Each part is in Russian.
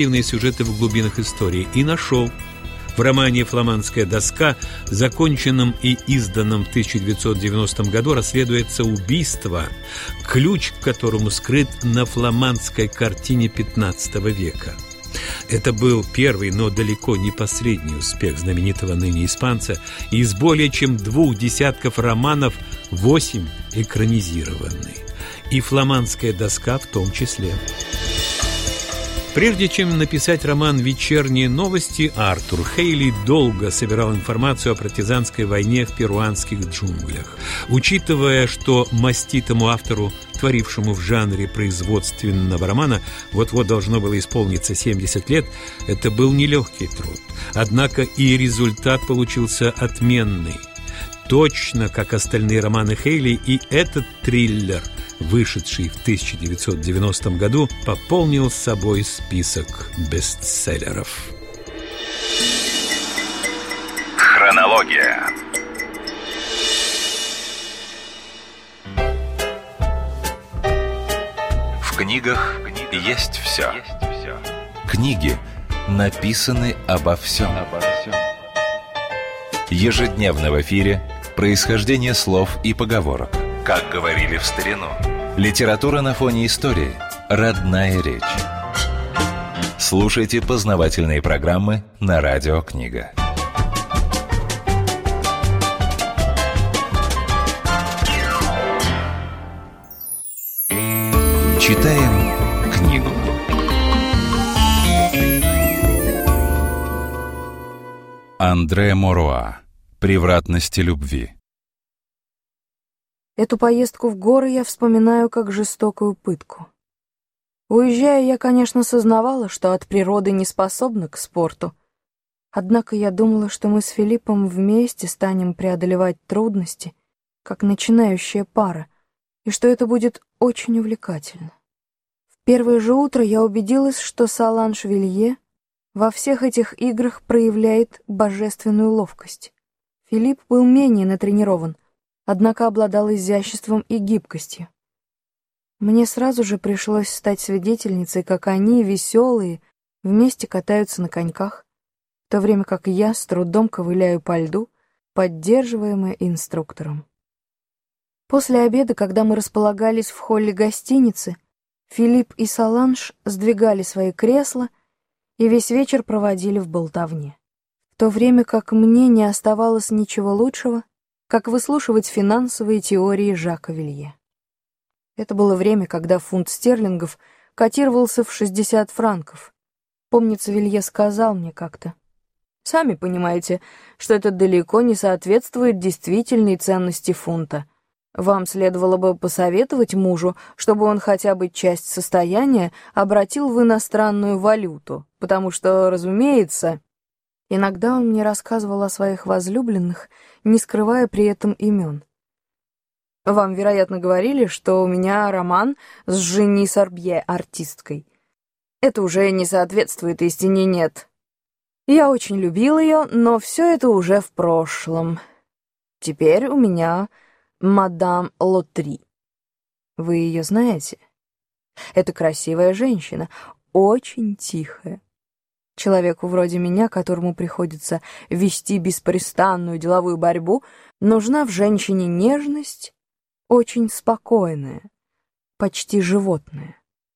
сюжеты в глубинах истории и нашел. В романе «Фламандская доска», законченном и изданном в 1990 году, расследуется убийство, ключ к которому скрыт на фламандской картине XV века. Это был первый, но далеко не последний успех знаменитого ныне испанца, и из более чем 2 десятков романов 8 экранизированы. И «Фламандская доска» в том числе. Прежде чем написать роман «Вечерние новости», Артур Хейли долго собирал информацию о партизанской войне в перуанских джунглях. Учитывая, что маститому автору, творившему в жанре производственного романа, вот-вот должно было исполниться 70 лет, это был нелегкий труд. Однако и результат получился отменный. Точно как остальные романы Хейли, и этот триллер, вышедший в 1990 году, пополнил с собой список бестселлеров. Хронология. В книгах есть все. Книги написаны обо всем. Ежедневно в эфире происхождение слов и поговорок. Как говорили в старину. Литература на фоне истории. Родная речь. Слушайте познавательные программы на Радио Книга. Читаем книгу. Андре Моруа. «Превратности любви». Эту поездку в горы я вспоминаю как жестокую пытку. Уезжая, я, конечно, сознавала, что от природы не способна к спорту. Однако я думала, что мы с Филиппом вместе станем преодолевать трудности, как начинающая пара, и что это будет очень увлекательно. В первое же утро я убедилась, что Соланж Вилье во всех этих играх проявляет божественную ловкость. Филипп был менее натренирован, однако обладал изяществом и гибкостью. Мне сразу же пришлось стать свидетельницей, как они, веселые, вместе катаются на коньках, в то время как я с трудом ковыляю по льду, поддерживаемая инструктором. После обеда, когда мы располагались в холле гостиницы, Филипп и Соланж сдвигали свои кресла и весь вечер проводили в болтовне. В то время как мне не оставалось ничего лучшего, как выслушивать финансовые теории Жака Вилье. Это было время, когда фунт стерлингов котировался в 60 франков. Помнится, Вилье сказал мне как-то: «Сами понимаете, что это далеко не соответствует действительной ценности фунта. Вам следовало бы посоветовать мужу, чтобы он хотя бы часть состояния обратил в иностранную валюту, потому что, разумеется...» Иногда он мне рассказывал о своих возлюбленных, не скрывая при этом имен. «Вам, вероятно, говорили, что у меня роман с Жени Сорбье, артисткой. Это уже не соответствует истине, нет. Я очень любил ее, но все это уже в прошлом. Теперь у меня мадам Лотри. Вы ее знаете? Это красивая женщина, очень тихая. Человеку вроде меня, которому приходится вести беспрестанную деловую борьбу, нужна в женщине нежность, очень спокойная, почти животная.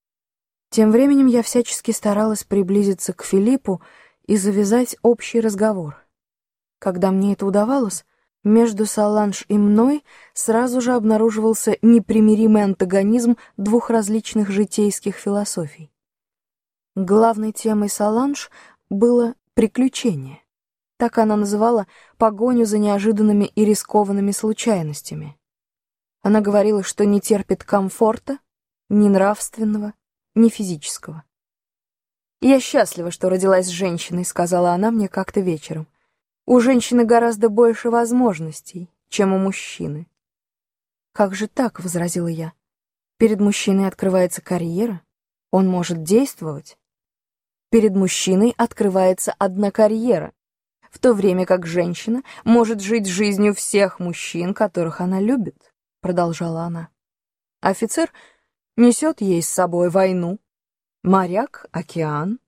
Тем временем я всячески старалась приблизиться к Филиппу и завязать общий разговор. Когда мне это удавалось, между Соланж и мной сразу же обнаруживался непримиримый антагонизм двух различных житейских философий. Главной темой Соланж было приключение. Так она называла погоню за неожиданными и рискованными случайностями. Она говорила, что не терпит комфорта, ни нравственного, ни физического. «Я счастлива, что родилась женщиной», — сказала она мне как-то вечером. «У женщины гораздо больше возможностей, чем у мужчины». «Как же так?» — возразила я. «Перед мужчиной открывается карьера, он может действовать. Перед мужчиной открывается одна карьера, в то время как женщина может жить жизнью всех мужчин, которых она любит», — продолжала она. «Офицер несет ей с собой войну, моряк — океан,